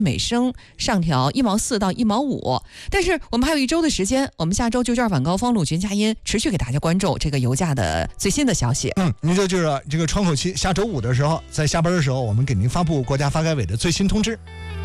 每升上调1毛4到1毛5。但是我们还有1周的时间，我们下周9.2晚高峰陆军佳音持续给大家关注这个油价的最新的消息。 您就是这个窗口期，下周5的时候，在下班的时候，我们给您发布国家发改委的最新通知。